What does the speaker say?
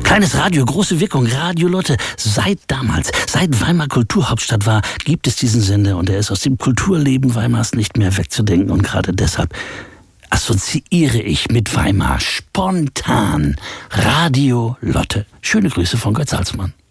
Kleines Radio, große Wirkung, Radio Lotte. Seit Weimar Kulturhauptstadt war, gibt es diesen Sender und er ist aus dem Kulturleben Weimars nicht mehr wegzudenken. Und gerade deshalb assoziiere ich mit Weimar spontan Radio Lotte. Schöne Grüße von Götz Salzmann.